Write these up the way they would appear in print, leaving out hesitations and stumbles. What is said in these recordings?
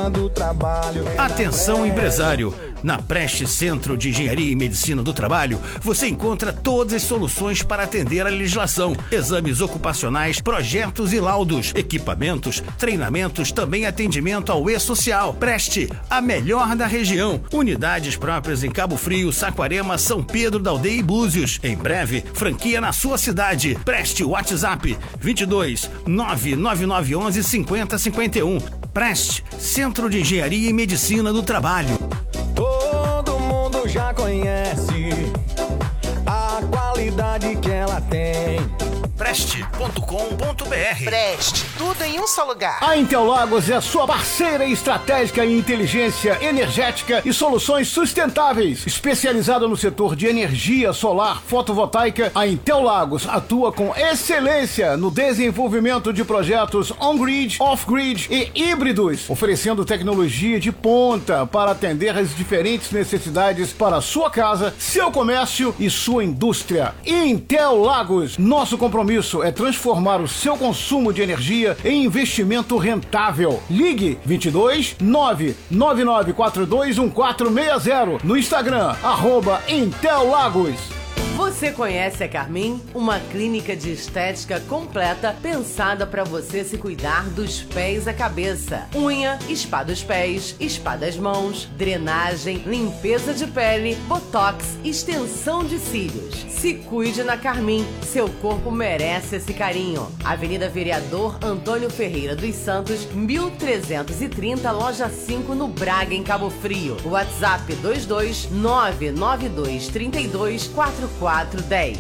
medicina do trabalho. Atenção, empresário! Na Preste Centro de Engenharia e Medicina do Trabalho, você encontra todas as soluções para atender a legislação, exames ocupacionais, projetos e laudos, equipamentos, treinamentos, também atendimento ao E-Social. Preste, a melhor da região. Unidades próprias em Cabo Frio, Saquarema, São Pedro da Aldeia e Búzios. Em breve, franquia na sua cidade. Preste, WhatsApp 22 99911 5051. Preste, Centro de Engenharia e Medicina do Trabalho. Todo mundo já conhece a qualidade que ela tem. Preste.com.br. Preste, tudo em um só lugar. A Interlagos é a sua parceira estratégica em inteligência energética e soluções sustentáveis. Especializada no setor de energia solar fotovoltaica, a Interlagos atua com excelência no desenvolvimento de projetos on-grid, off-grid e híbridos, oferecendo tecnologia de ponta para atender às diferentes necessidades para a sua casa, seu comércio e sua indústria. Interlagos, nosso compromisso é transformar o seu consumo de energia em investimento rentável. Ligue 22 99942 1460 no Instagram @Intellagos. Você conhece a Carmin? Uma clínica de estética completa pensada para você se cuidar dos pés à cabeça. Unha, spa dos pés, spa das mãos, drenagem, limpeza de pele, botox, extensão de cílios. Se cuide na Carmin, seu corpo merece esse carinho. Avenida Vereador Antônio Ferreira dos Santos, 1330, loja 5, no Braga, em Cabo Frio. WhatsApp 22 992 32 4410.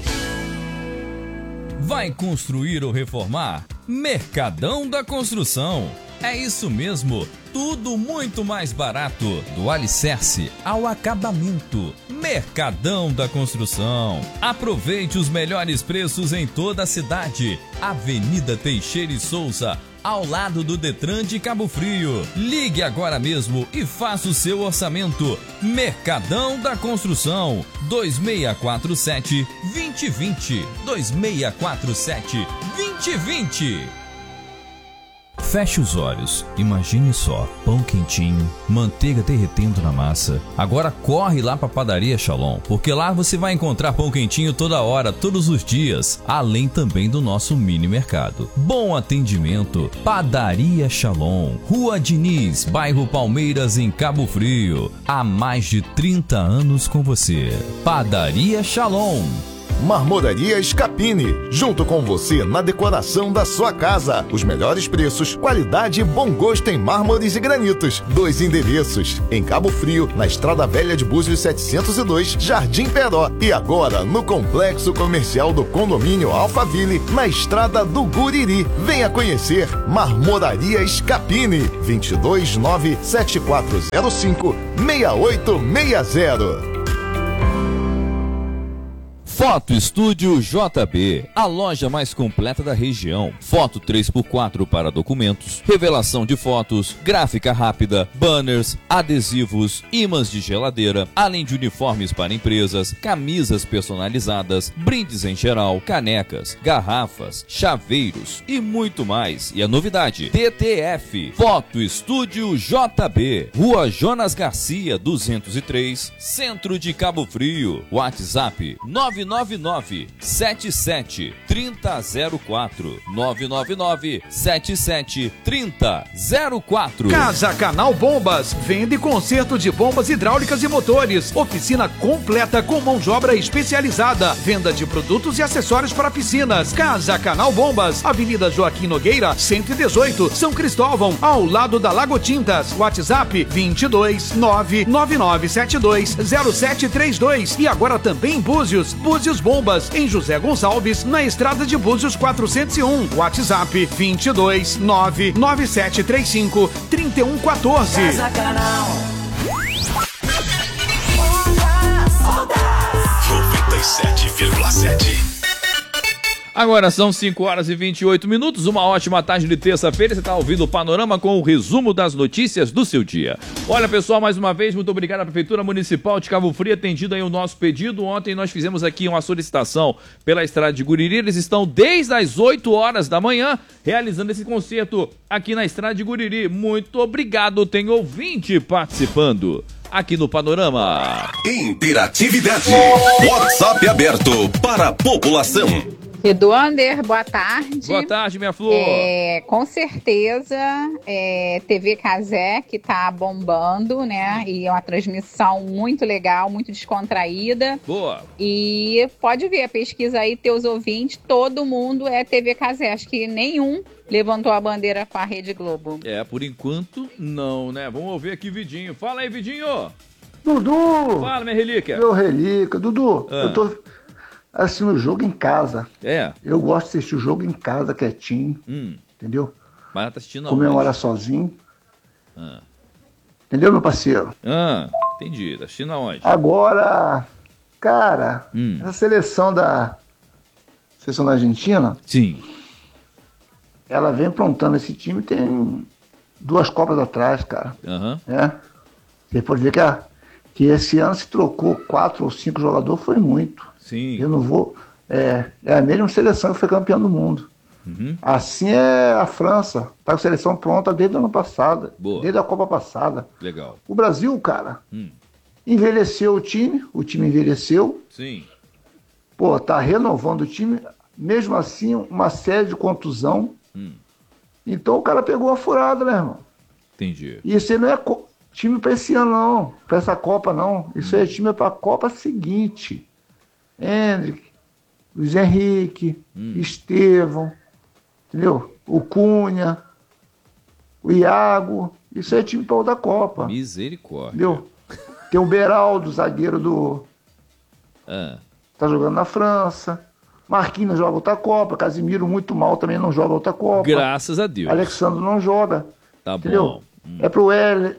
Vai construir ou reformar? Mercadão da Construção. É isso mesmo, tudo muito mais barato, do alicerce ao acabamento. Mercadão da Construção. Aproveite os melhores preços em toda a cidade. Avenida Teixeira e Souza, ao lado do Detran de Cabo Frio. Ligue agora mesmo e faça o seu orçamento. Mercadão da Construção, 2647-2020. 2647-2020. Feche os olhos, imagine só, pão quentinho, manteiga derretendo na massa. Agora corre lá para a Padaria Shalom, porque lá você vai encontrar pão quentinho toda hora, todos os dias, além também do nosso mini mercado. Bom atendimento, Padaria Shalom, Rua Diniz, bairro Palmeiras, em Cabo Frio. Há mais de 30 anos com você. Padaria Shalom. Marmoraria Scapini, junto com você na decoração da sua casa. Os melhores preços, qualidade e bom gosto em mármores e granitos. 2 endereços, em Cabo Frio, na Estrada Velha de Búzios 702, Jardim Peró. E agora no Complexo Comercial do Condomínio Alphaville, na Estrada do Guriri. Venha conhecer Marmoraria Scapini, 22 97405 6860. Foto Estúdio JB, a loja mais completa da região. Foto 3x4 para documentos, revelação de fotos, gráfica rápida, banners, adesivos, ímãs de geladeira, além de uniformes para empresas, camisas personalizadas, brindes em geral, canecas, garrafas, chaveiros e muito mais. E a novidade, TTF, Foto Estúdio JB, Rua Jonas Garcia 203, Centro de Cabo Frio. WhatsApp 999-77-3004. 999-77-3004. Casa Canal Bombas, vende conserto de bombas hidráulicas e motores. Oficina completa com mão de obra especializada. Venda de produtos e acessórios para piscinas. Casa Canal Bombas, Avenida Joaquim Nogueira, 118, São Cristóvão, ao lado da Lago Tintas. WhatsApp 22 99972 0732. E agora também em Búzios. Búzios Bombas, em José Gonçalves, na estrada de Búzios 401. WhatsApp 22 99735 3114. Casa Canal. 97,7. Agora são 5h28, uma ótima tarde de terça-feira. Você está ouvindo o Panorama com o resumo das notícias do seu dia. Olha, pessoal, mais uma vez, muito obrigado à Prefeitura Municipal de Cabo Frio, atendido aí o nosso pedido. Ontem nós fizemos aqui uma solicitação pela estrada de Guriri. Eles estão desde as 8 horas da manhã realizando esse concerto aqui na estrada de Guriri. Muito obrigado, tem ouvinte participando aqui no Panorama. Interatividade. WhatsApp aberto para a população. Eduander, boa tarde. Boa tarde, minha flor. Com certeza, TV Casé, que tá bombando, né? E é uma transmissão muito legal, muito descontraída. Boa. E pode ver, a pesquisa aí, teus ouvintes, todo mundo é TV Casé. Acho que nenhum levantou a bandeira com a Rede Globo. Por enquanto, não, né? Vamos ouvir aqui, Vidinho. Fala aí, Vidinho. Dudu! Fala, minha relíquia. Meu relíquia. Dudu, eu tô assistindo o jogo em casa. Eu gosto de assistir o jogo em casa, quietinho. Entendeu? Mas tá assistindo Comemora sozinho. Entendeu, meu parceiro? Entendi. Tá assistindo aonde? Agora, cara, essa seleção da Argentina... Sim. Ela vem aprontando. Esse time tem 2 Copas atrás, cara. Você pode ver que esse ano se trocou 4 ou 5 jogadores, foi muito. Sim. Eu não vou... É a mesma seleção que foi campeã do mundo. Assim é a França. Tá com a seleção pronta desde o ano passado. Desde a Copa passada. Legal. O Brasil, cara, envelheceu o time envelheceu. Sim. Pô, tá renovando o time. Mesmo assim, uma série de contusão. Então o cara pegou a furada, né, irmão? Entendi. E isso aí não é time pra esse ano, não. Pra essa Copa, não. Isso aí é time pra Copa seguinte. Hendrick, Luiz Henrique, Estevão, entendeu? O Cunha, o Iago. Isso aí é time pra outra Copa. Misericórdia. Entendeu? Tem o Beraldo, zagueiro do... Tá jogando na França. Marquinhos joga outra Copa. Casimiro muito mal também não joga outra Copa. Graças a Deus. Alexandre não joga. Tá entendeu? Bom. É pro Wesley.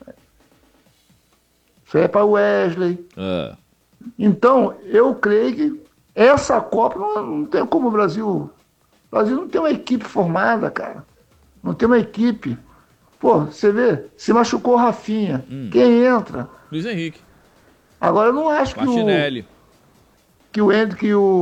Isso aí é pra Wesley. Então, eu creio que essa Copa não tem como o Brasil... O Brasil não tem uma equipe formada, cara. Não tem uma equipe. Pô, você vê, se machucou o Rafinha. Quem entra? Luiz Henrique. Agora eu não acho Martinelli. que o Hendrick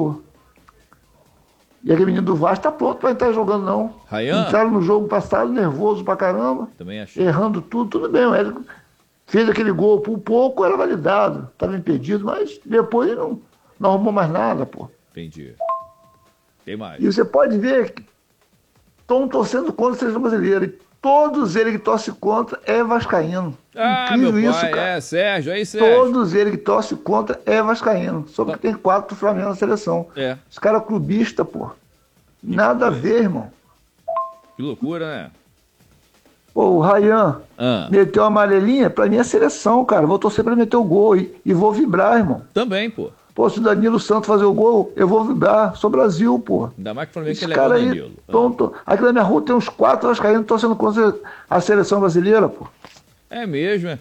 e aquele menino do Vasco tá pronto pra estar jogando, não. Ryan? Entraram no jogo passado, nervoso pra caramba. Também achei. Errando tudo bem. O Hendrick fez aquele gol por pouco, era validado. Tava impedido, mas depois ele não arrumou mais nada, pô. Entendi. Tem mais. E você pode ver que estão torcendo contra a seleção brasileira. E todos eles que torcem contra é vascaíno. Incrível meu isso, pai, cara. Sérgio, aí, Sérgio. Todos eles que torcem contra é vascaíno. Só porque tem 4 do Flamengo na seleção. Os caras clubistas, pô. Nada a ver, irmão. Que loucura, né? Pô, o Ryan meteu a amarelinha, pra mim é seleção, cara. Vou torcer pra ele meter o gol e vou vibrar, irmão. Também, pô. Pô, se o Danilo Santos fazer o gol, eu vou vibrar. Sou Brasil, pô. Ainda mais que o Flamengo Esse que cara leva o aí, Danilo. aqui na minha rua tem uns 4 vascaínos torcendo contra a seleção brasileira, pô. É mesmo, é?